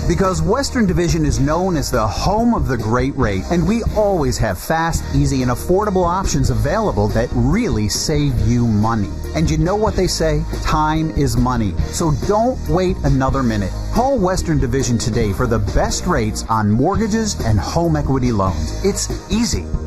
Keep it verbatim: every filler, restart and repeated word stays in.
Because Western Division is known as the home of the great rate, and we always have fast, easy, and affordable options available that really save you money. And you know what they say? Time is money. So don't wait another minute. Call Western Division today for the best rates on mortgages and home equity loans. It's easy.